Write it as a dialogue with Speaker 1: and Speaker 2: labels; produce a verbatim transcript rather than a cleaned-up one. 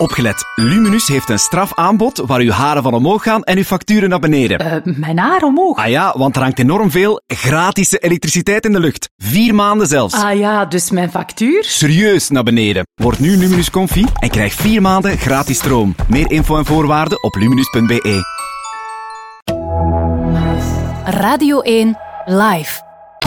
Speaker 1: Opgelet. Luminus heeft een strafaanbod waar uw haren van omhoog gaan en uw facturen naar beneden.
Speaker 2: Uh, mijn haar omhoog?
Speaker 1: Ah ja, want er hangt enorm veel gratis elektriciteit in de lucht. Vier maanden zelfs.
Speaker 2: Ah ja, dus mijn factuur?
Speaker 1: Serieus naar beneden. Word nu Luminus Comfy en krijg vier maanden gratis stroom. Meer info en voorwaarden op luminus punt be.
Speaker 3: Radio één Live.